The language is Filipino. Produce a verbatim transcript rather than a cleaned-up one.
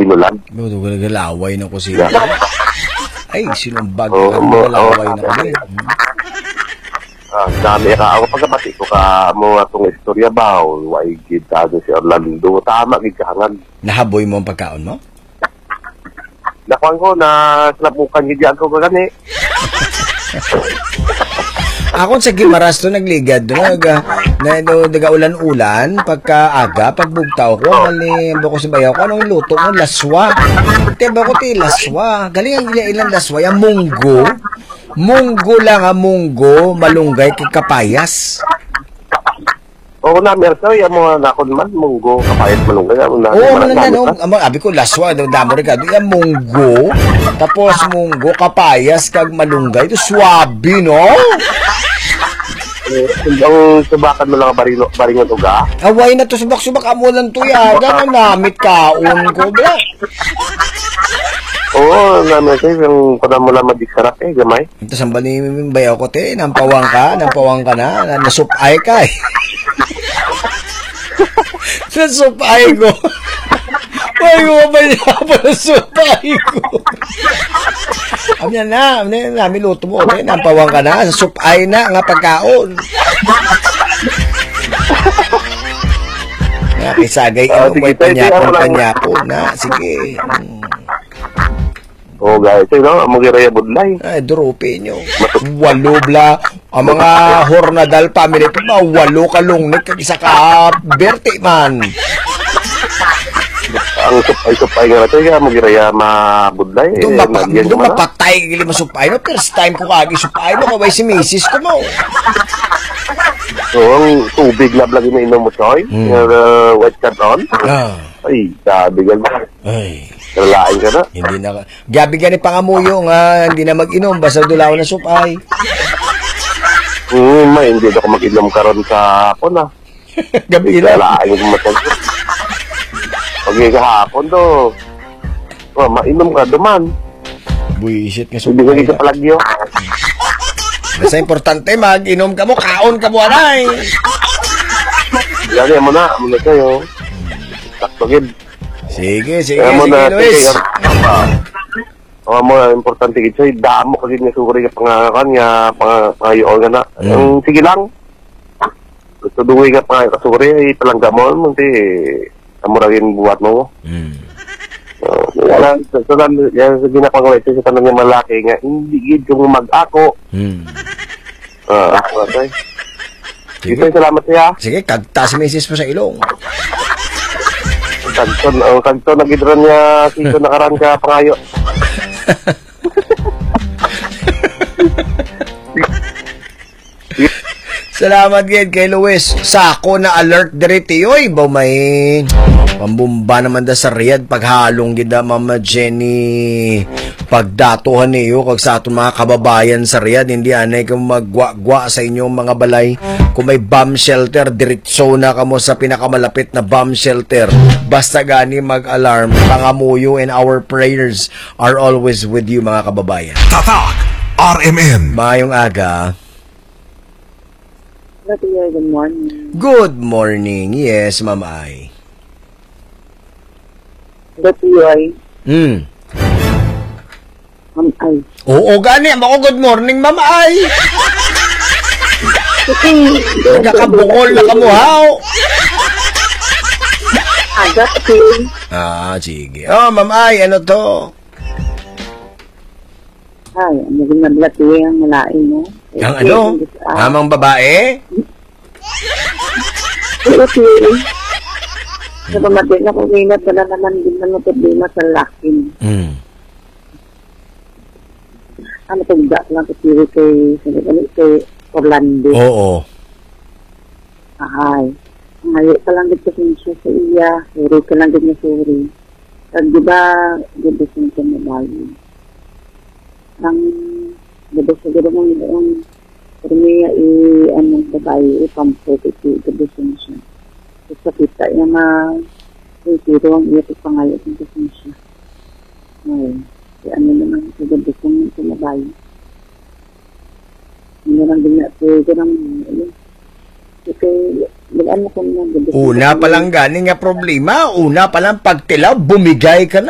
binulag. Buto ko nagalaway na ko siya. Yeah. Ay, sinumbag Oo, ka mo- nagalaway oo. na kami. Hmm. Ah, dami ka ako pagkabati ko ka mo atong istorya ba o why gid ano si Orlando tama gid kahangan. Nahaboy mo ang pagkaon mo? Nakuan ko na sinapukan gid ako ka gani. Ako sa Gimaras to nagligad do nag na do daga ulan-ulan pagka aga pagbugtaw ko mali ko sa bayaw ko anong luto mo laswa. Tiba ko ti laswa. Galing ang ila ilang laswa yung munggo. Munggo lang ang munggo, malunggay kay kapayas. Oo na merso ya mo nakon man munggo kapayat malunggay na. Oo, man na no. Amo abi ko laswa do damo rin ka. Yung munggo, tapos munggo kapayas kag malunggay to swabe no. Ang subakan mo lang barino baringon uga. Away na to subak-subak amo lang to ya. Ganun namit kaon ko ba. Oo, namin kasi yung kuna mo lang madisarap eh, gamay. Ito sa bali bayaw ko te, nampawang ka, nampawang ka na, na nasupay ka eh. Nasupay ko. Ay, ko ba niya pa nasupay ko? Amyan na, amyan na, namin luto mo, okay? Nampawang ka na, nasupay na, nga pagkaon. Nga, kisagay ka Ah, mo, may sige, sige, ako lang. panyapon-panyapon na, sige. Hmm. Oo, guys, ito no, magiraya budlay. Ay, durupi nyo. Walo bla. Ang mga Hornadal family ito ba, walo kalungnik kag isa ka berti man. Ang supay-supay nga natin, kaya magiraya mabudlay. Doon eh, mapa, nagyan doon mo na. mapatay gili masupay no. First time ko kagi supay mo, kabay si misis ko mo. Oo, ang tubig na vlog na inom mo, Choy. Hmm. Yung uh, white canton. Ah. Ay, sabi ka na. Ay. Nalain ka na. Hindi na. Gabi gani pangamuyo nga, hindi na mag-inom, basta dulaw na supay. Hmm, may hindi ako mag-inom karon sa hapon ah. Gabi lang. Nalain ko matag. Pag kahapon to, oh, mainom ka duman. Buisit nga Hindi ka supay. sa palagyo. Basta importante, mag-inom ka mo, kaon ka mo, anay. Yan, yan mo na. Muna kayo. Sakto gid. Sige, sige, Kaya mo sige, na, Luis. sige, oh, mo na, importante gid sa'yo. Damo ka gid nga suguri ka pangakan nga, pangayoon ka na. Mm. Ang sige lang. Gusto duwi ka pangayoon ka suguri, ay palangga mo, munti, amuragin buhat mo. Hmm. Uh, wala, sa sa yan sa ginapangawit sa tanong ng malaki nga, hindi gid kung mag-ako. Hmm. Ah, okay. Sige. Sige, salamat siya. Sige, kagta si misis mo sa ilong. Kanton, ang kanton na gidran niya, sito nakaraan ka pangayo. Salamat gid kay Luis. Sako na alert direti oy, ba may pambumba naman da sa Riyadh paghalong gid da Mama Jenny. Pagdatuhan niyo kag sa aton mga kababayan sa Riyadh, hindi anay kung magwa-gwa sa inyong mga balay. Kung may bomb shelter, diretso na kamo sa pinakamalapit na bomb shelter. Basta gani mag-alarm, pangamuyo, and our prayers are always with you mga kababayan. Tatak R M N. Mayong aga. Good morning. Good morning. Yes, Ma'am Ay. Gatuyoy. Hmm. Ma'am Ay. Oo, gani. Ako, good morning, Ma'am Ay. Nagkakabukol na kamuhaw. Aga, Gatuyoy. Ah, sige. Oh, Ma'am Ay, ano to? Ay, ano rin na Gatuyoy ang malain mo? Ang ano? Amang babae? Gatuyoy. Sa pamatin na kung inat, wala naman din naman problema sa lakin. Hmm. Ano tugda lang Gatuyoy kay, kay, kay Orlando. Oo. Ahay. Ngayon ka lang dito siya sa iya. Suri ka lang din na suri. At di ba, dito siya sa mabayo. Ang dito siya dito mong yung Permiya i anong babae ipampo ito dito siya. Sa kita niya na yung tiro ang iya pangalit dito siya. Ngayon, ano naman sa dito sa mabayo. Hindi lang din natin ito ng kasi ano ko na Una pa lang gani nga problema. Una pa lang pagtilaw, bumigay ka na.